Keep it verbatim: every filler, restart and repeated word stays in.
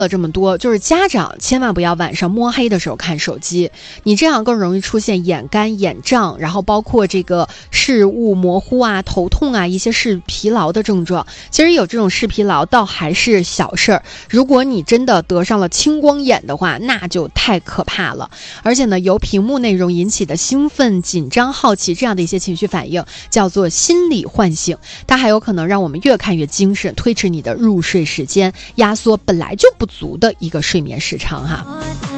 了这么多，就是家长千万不要晚上摸黑的时候看手机，你这样更容易出现眼干、眼胀，然后包括这个视物模糊啊、头痛啊、一些视疲劳的症状。其实有这种视疲劳倒还是小事儿，如果你真的得上了青光眼的话，那就太可怕了。而且呢，由屏幕内容引起的兴奋、紧张、好奇这样的一些情绪反应，叫做心理唤醒，它还有可能让我们越看越精神，推迟你的入睡时间，压缩本来就不足的一个睡眠时长哈。